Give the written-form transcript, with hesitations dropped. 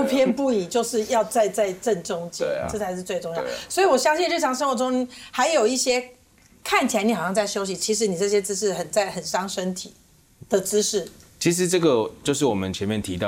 偏不倚，就是要在正中间，这才是最重要。所以我相信日常生活中还有一些看起来你好像在休息，其实你这些姿势很伤身体的姿势。 其实这个就是我们前面提到